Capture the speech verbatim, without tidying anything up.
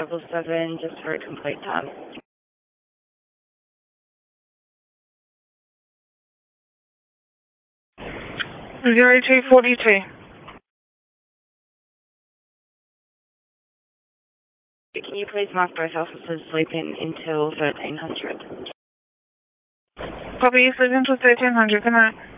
double seven, just for a complete time. Zero two forty two. Can you please mark both officers sleeping until thirteen hundred? Copy, sleep until thirteen hundred. Good night.